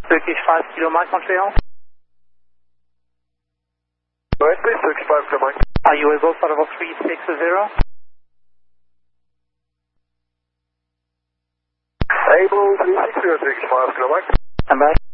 Turkish 5 Kilo Mike Montreal. Go ahead please, Turkish 5 Kilo Mike. Are you able for level 360? Able 360, Turkish 5 Kilo Mike. Stand by.